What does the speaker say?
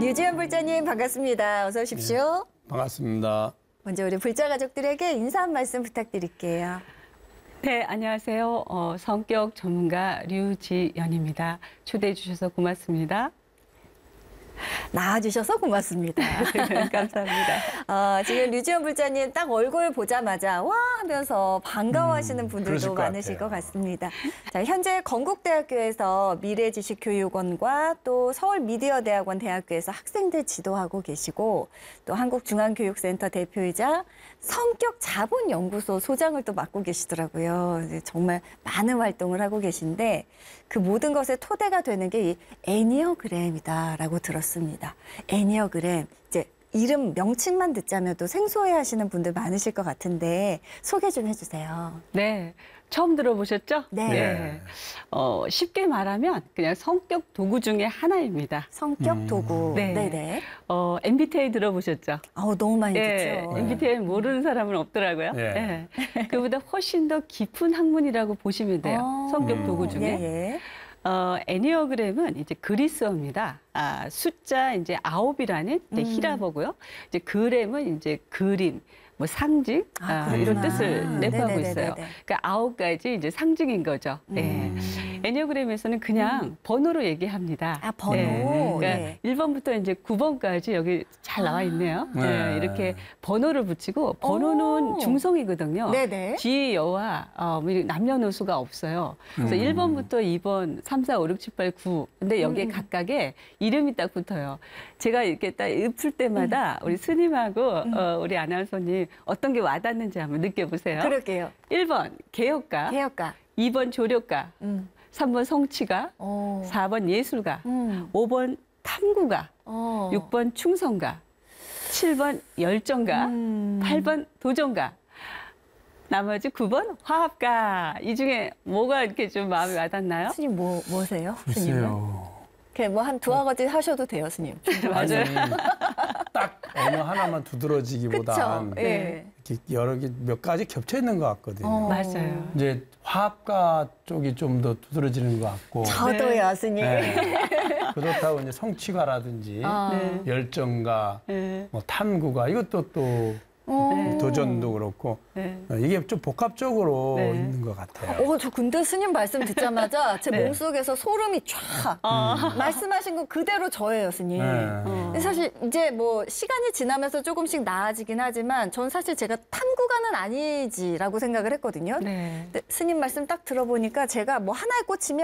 류지연 불자님 반갑습니다. 어서 오십시오. 반갑습니다. 먼저 우리 불자 가족들에게 인사 한 말씀 부탁드릴게요. 네, 안녕하세요. 성격 전문가 류지연입니다. 초대해 주셔서 고맙습니다. 나와주셔서 고맙습니다. 감사합니다. 지금 류지연 불자님 딱 얼굴 보자마자 와 하면서 반가워하시는 분들도 많으실 것 같습니다. 자, 현재 건국대학교에서 미래지식교육원과 또 서울미디어대학원 대학교에서 학생들 지도하고 계시고 또 한국중앙교육센터 대표이자 성격자본연구소 소장을 또 맡고 계시더라고요. 정말 많은 활동을 하고 계신데 그 모든 것의 토대가 되는 게 이 애니어그램이다라고 들었습니다. 애니어그램, 이제 이름 명칭만 듣자면 또 생소해하시는 분들 많으실 것 같은데 소개 좀 해주세요. 네, 처음 들어보셨죠? 네. 쉽게 말하면 그냥 성격 도구 중에 하나입니다. 성격 도구. 네. 네네. MBTI 들어보셨죠? 너무 많이 네, 듣죠. MBTI 모르는 사람은 없더라고요. 네. 네. 그보다 훨씬 더 깊은 학문이라고 보시면 돼요. 성격 도구 중에. 예. 애니어그램은 이제 그리스어입니다. 숫자 이제 9이라는 히라버고요. 이제 그램은 이제 그림, 뭐 상징 이런 뜻을 내포하고 있어요. 그러니까 9가지 이제 상징인 거죠. 네. 애니어그램에서는 그냥 번호로 얘기합니다. 번호. 네. 그러니까 네. 1번부터 이제 9번까지 여기 잘 나와 있네요. 네. 이렇게 번호를 붙이고 번호는 중성이거든요. 네네. 지, 여와 남녀노소가 없어요. 그래서 1번부터 2번, 3, 4, 5, 6, 7, 8, 9. 근데 여기에 각각에 이름이 딱 붙어요. 제가 이렇게 딱 읊을 때마다 우리 스님하고 우리 아나운서님 어떤 게 와닿는지 한번 느껴보세요. 그럴게요. 1번 개혁가, 개혁가. 2번 조력가, 3번 성취가, 4번 예술가, 5번 탐구가, 6번 충성가, 7번 열정가, 8번 도전가, 나머지 9번 화합가. 이 중에 뭐가 이렇게 좀 마음에 와닿나요? 스님 뭐세요? 글쎄요. 뭐 한 두어 가지 하셔도 돼요, 스님. 맞아요. 딱 어느 하나만 두드러지기보단 그쵸? 예. 이렇게 여러 개 몇 가지 겹쳐 있는 것 같거든요. 맞아요. 이제 화합가 쪽이 좀 더 두드러지는 것 같고. 저도요, 스님. 네. 그렇다고 이제 성취가라든지 열정가, 네. 뭐 탐구가 이것도 또 도전도 그렇고 네. 이게 좀 복합적으로 네. 있는 것 같아요. 저 근데 스님 말씀 듣자마자 제 몸속에서 소름이 쫙. 말씀하신 거 그대로 저예요, 스님. 근데 사실 이제 뭐 시간이 지나면서 조금씩 나아지긴 하지만 전 사실 제가 탐구가는 아니지라고 생각을 했거든요. 네. 근데 스님 말씀 딱 들어보니까 제가 뭐 하나에 꽂히면